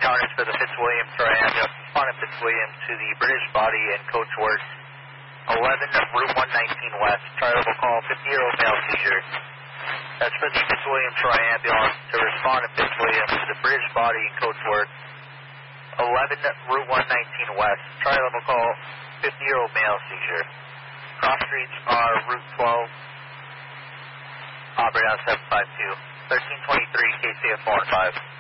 Tarnus for the Fitzwilliam Triambulance. Responding Fitzwilliam to the British body and coach works 11 Route 119 West. Charlie will call 50-year-old male seizure. That's for the Fitzwilliam Triambulance to respond to Fitzwilliam to the British body and coach work 11 Route 119 West. Charlie will call 50-year-old male seizure. Cross streets are Route 12, Aubrey on 752, 1323 KCF 4 and 5.